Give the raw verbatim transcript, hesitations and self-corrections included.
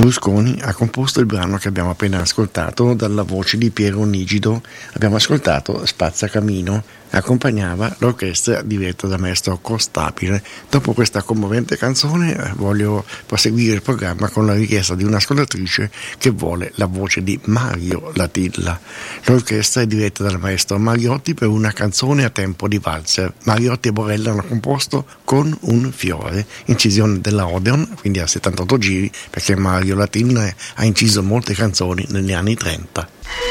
Rusconi ha composto il brano che abbiamo appena ascoltato dalla voce di Piero Nigido. Abbiamo ascoltato Spazzacamino, accompagnava l'orchestra diretta dal maestro Costabile. Dopo questa commovente canzone voglio proseguire il programma con la richiesta di un'ascoltatrice che vuole la voce di Mario Latilla. L'orchestra è diretta dal maestro Mariotti per una canzone a tempo di valzer. Mariotti e Borella hanno composto Con un fiore, incisione della Odeon, quindi a settantotto giri, perché Mario Latilla ha inciso molte canzoni negli anni trenta.